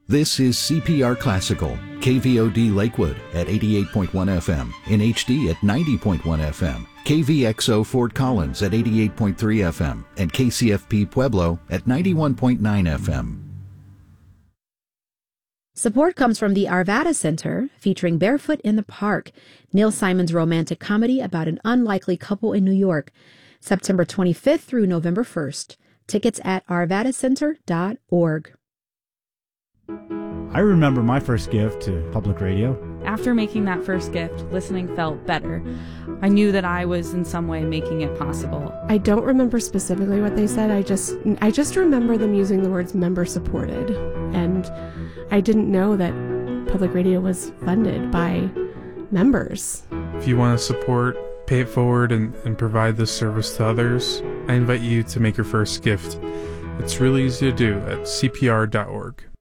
This is CPR Classical, KVOD Lakewood at 88.1 FM, in HD at 90.1 FM, KVXO Fort Collins at 88.3 FM, and KCFP Pueblo at 91.9 FM. Support comes from the Arvada Center, featuring Barefoot in the Park, Neil Simon's romantic comedy about an unlikely couple in New York, September 25th through November 1st. Tickets at arvadacenter.org. I remember my first gift to public radio. After making that first gift, listening felt better. I knew that I was in some way making it possible. I don't remember specifically what they said. I just remember them using the words member supported. And I didn't know that public radio was funded by members. If you want to support, pay it forward, and provide this service to others, I invite you to make your first gift. It's really easy to do at cpr.org.